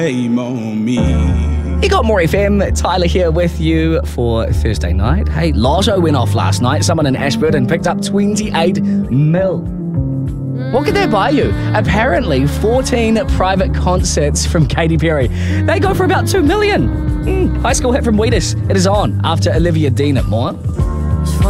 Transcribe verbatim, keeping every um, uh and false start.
Shame on me. You got More F M, Tyler here with you for Thursday night. Hey, Lotto went off last night. Someone in Ashburton picked up twenty-eight mil. What could that buy you? Apparently, fourteen private concerts from Katy Perry. They go for about two million. Mm, high school hit from Wheatus. It is on after Olivia Dean at More.